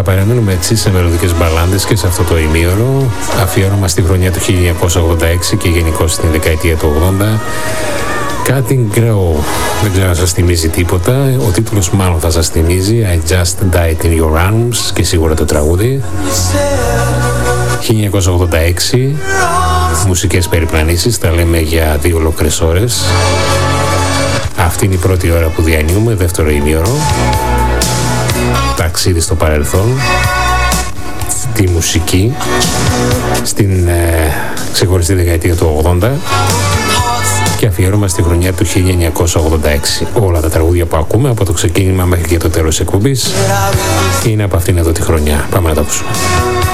Θα παραμένουμε έτσι σε μελωδικές μπαλάντες και σε αυτό το ημίωρο, αφιέρωμα στη χρονιά του 1986 και γενικώ στην δεκαετία του 80. Cutting Grow, δεν ξέρω αν σας θυμίζει τίποτα, ο τίτλος μάλλον θα σας θυμίζει, I Just Died in Your Arms, και σίγουρα το τραγούδι. 1986, μουσικές περιπλανήσεις, τα λέμε για 2 ολόκληρες ώρες. Αυτή είναι η πρώτη ώρα που διανύουμε, δεύτερο ημίωρο. Ταξίδι στο παρελθόν, στη μουσική, στην ξεχωριστή δεκαετία του 80 και αφιέρωμα στη χρονιά του 1986. Όλα τα τραγούδια που ακούμε από το ξεκίνημα μέχρι και το τέλος της εκπομπής είναι από αυτήν εδώ τη χρονιά. Πάμε να τα ακούσουμε.